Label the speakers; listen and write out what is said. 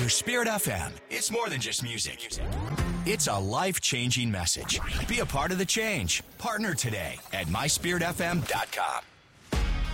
Speaker 1: Your Spirit FM. It's more than just music. It's a life-changing message. Be a part of the change. Partner today at myspiritfm.com.